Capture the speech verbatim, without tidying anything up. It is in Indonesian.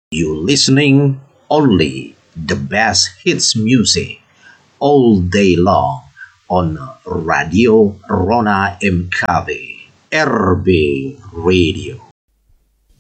You listening only the best hits music all day long on Radio Rona M K V R B Radio.